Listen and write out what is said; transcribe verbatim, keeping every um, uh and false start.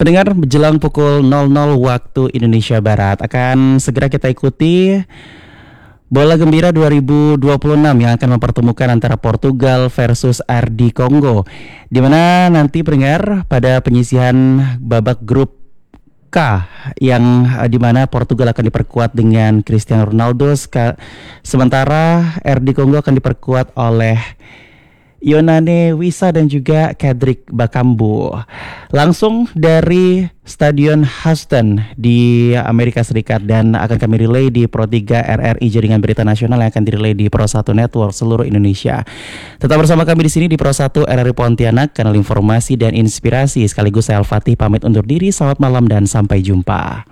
Pendengar, menjelang pukul nol nol waktu Indonesia Barat akan segera kita ikuti Bola Gembira dua ribu dua puluh enam yang akan mempertemukan antara Portugal versus R D Kongo, di mana nanti pendengar pada penyisihan babak grup K yang uh, di mana Portugal akan diperkuat dengan Cristiano Ronaldo, ska, sementara R D Kongo akan diperkuat oleh Ionane Wissa dan juga Kedrick Bakambu. Langsung dari Stadion Houston di Amerika Serikat, dan akan kami relay di Pro tiga R R I Jaringan Berita Nasional yang akan direlay di Pro satu Network seluruh Indonesia. Tetap bersama kami di sini di Pro satu R R I Pontianak, kanal informasi dan inspirasi. Sekaligus saya Al-Fatih pamit undur diri. Selamat malam dan sampai jumpa.